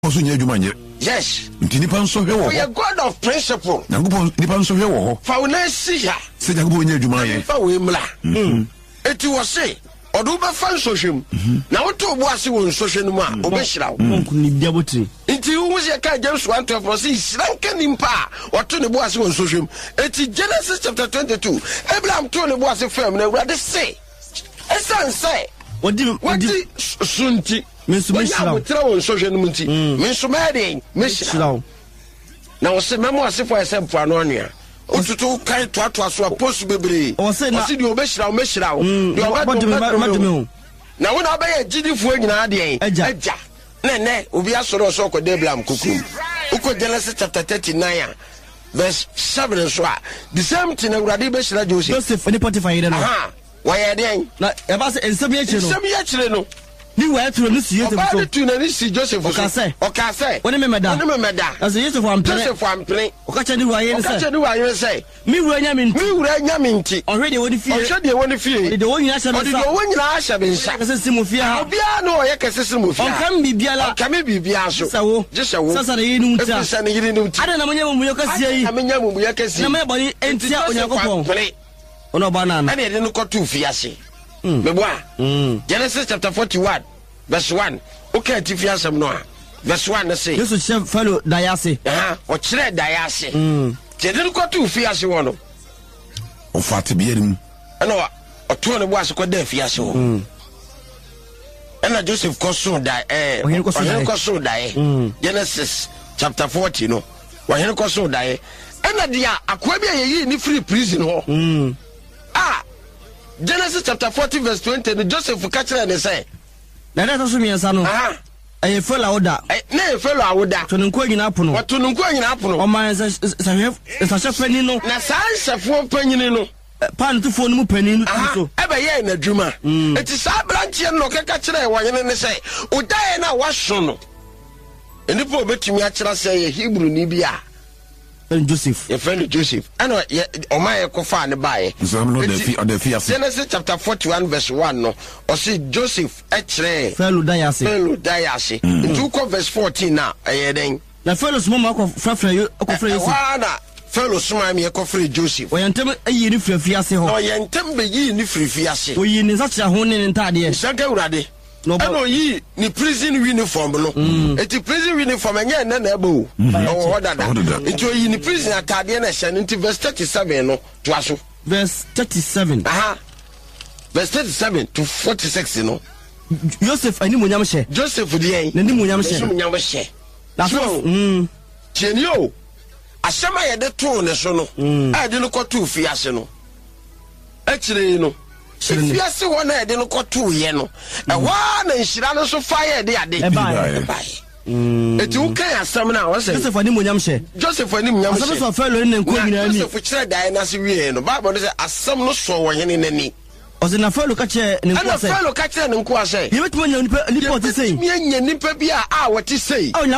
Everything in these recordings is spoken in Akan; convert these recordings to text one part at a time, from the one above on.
Also, you yes. Nipan so here. We are God of principle. Nipan so here. Faunesia. Say Yago near Jumaya. Fawimla. It was say. Oduba fan social. Now what to was on social ma obeshra. Into you was your car James 112 slanken in pa or to the boss on social. It's Genesis chapter 22. Abraham told the boss of firm and rather say. A son say. What do Sunti? Miss Throw on social munti. Miss Madding, Miss Now. Now, say, Mamma, as if I said for an onion. Or to two kind to us, possibly. Or say, I see you miss now, miss now. Now, when I buy a GD for in Adi, Eja, Nene, Ubia Soro Soko Deblam Cuckoo. Uko Genesis chapter 39, verse 7 and so. The same thing of Radibes Joseph, any Potiphar. Aha, why are they? About some years, no. You were to see Joseph or say, what am I, madam? As a Joseph, I'm playing. I say, me Yaminti, already what if you want to feel the one you asked, I've been sacked as a Simofia, Biano, I can say Simofia, can be Biala, can be Biaso, just a woman, I don't know when you can say, I mean, you can see my body and play on a banana. I didn't go too fiassi. Genesis chapter 41, verse 1. Okay, Tifiasam Noah. Verse 1 say. This is fellow Diasi. Or Chile Diasi. They didn't go to Fiasi one. Or Fatibium. I know or 20 was called there Fiaso. And Joseph Cosso die. Cosso die. Genesis chapter 40, no. When Cosso die. And the Aquabia ye free prison. Genesis chapter 40 verse 20. Joseph catch and say, "That also means I know. A fellow order. Nay, fellow order. To Nunquin Apuno. What to Nunquin Apuno? Or my as a penino. Nasa for penino. Pan to phone penino. Ever ye in a drummer. It is a branch and look at catch and say, O Diana was sono. And the poor bet me actually say Hebrew Nibia. Joseph, your friend Joseph. I know, my coffin the buy. Genesis chapter 41, verse 1. No, or see Joseph, actually, fellow Diasi. Into verse 14 now. The fellow's mama of Frafra, fellow Smami, a coffee Joseph. When tell a year if you're fiasse, or yen tembe ye ni free fiasse. We in such a hone in Tadia. Saka ready. No, I know ye ni prison uniform. No, it's a prison uniform and yan nabo. Oh, what that? Into ye ni prison at Tadiana into verse 37. No, to us. Verse 37. Verse 37 to 46. You know, Joseph, I knew Munyamshe. Joseph, the Munyamshe. That's all. Chenio. A summer at the tone, so no. I didn't go too fiasino. Actually, you know. If you see one, I didn't go too yeno. And one and she ran so fire, they are dead. It's okay as some now. Joseph and Yamshe. Joseph and Yamshe. Fellow in Joseph, which said Diana, the Bible is as some no so when in any. Was in a fellow catcher and a fellow catcher and Quase. You want to say, me and Nipabia are what you say. Oh,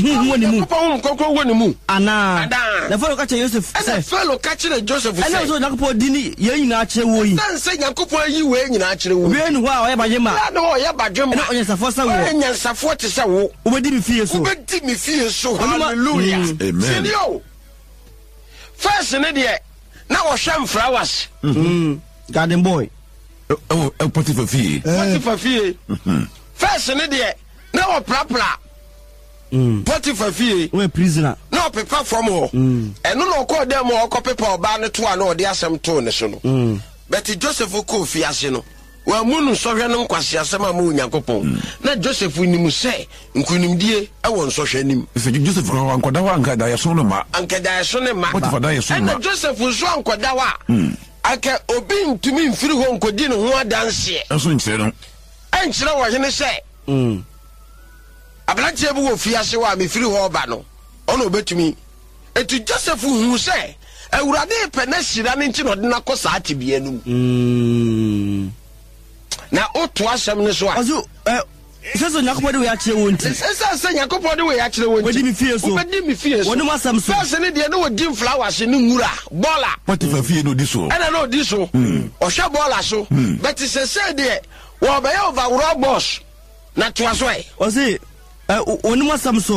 Napo, when you move. Anna, the fellow catcher Joseph, and a fellow catcher Joseph, and also Napo Dini, Yen actually. Then say Yakupo, you were in actually. When wow, Yabajima, no, Yabajima, yes, a first one, yes, a 47. Who did me feel so? Who did me feel so? Hallelujah. Amen. First, an idiot. Now, sham flowers. Garden boy. Oh, Potiphar fee. Potiphar fee. First, an idiot. Now, a prapla. Potiphar fee. We're prisoner. No paper from all. And no call them or copy or banner to an order some tone. Betty Joseph Okofi, as you know. Well, Moon, sorry, no question, some moon, Yakopon. Not Joseph, when you say, and couldn't dear, I won't social name. If you Joseph Uncle Dawanka, Diasonoma, Uncle Diasonoma, and Joseph was wrong, Quadawa. I can obey to me through home could dinner who are dancing. And so what can I say? A black table of Fiasua be through Hobano. On obey to me. And to Joseph who say, I would have a penesi running to not Nakosati be. Now, ought to ask some this one. Says nobody we actually want. Says nobody we actually want. What did me fear so? What did me fear so? One of some person they know dim flowers in Mura, Bola. What if I fear no this one? And I know this one. Or Shabola so. But it's a said there. Well, by over robbers. Not to us way. Was it? onim asam so